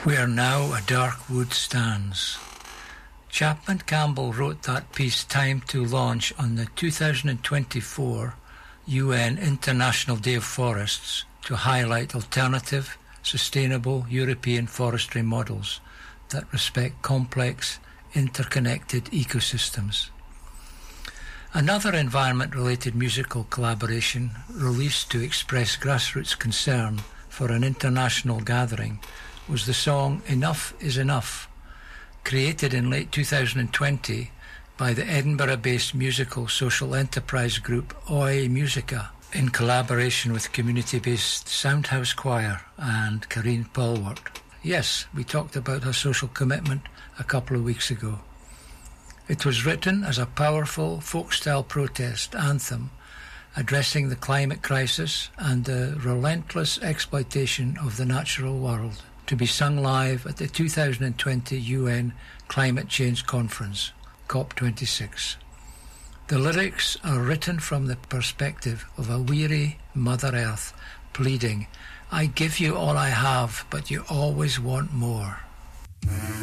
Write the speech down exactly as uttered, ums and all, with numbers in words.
Where Now a Dark Wood Stands. Chapman Campbell wrote that piece timed to launch on the two thousand twenty-four U N International Day of Forests to highlight alternative, sustainable European forestry models that respect complex, interconnected ecosystems. Another environment-related musical collaboration released to express grassroots concern for an international gathering was the song Enough is Enough, created in late two thousand twenty by the Edinburgh-based musical social enterprise group Oi Musica in collaboration with community-based Soundhouse Choir and Karine Polwart. Yes, we talked about her social commitment a couple of weeks ago. It was written as a powerful folk-style protest anthem addressing the climate crisis and the relentless exploitation of the natural world, to be sung live at the two thousand twenty U N Climate Change Conference, COP twenty-six. The lyrics are written from the perspective of a weary Mother Earth pleading, "I give you all I have, but you always want more."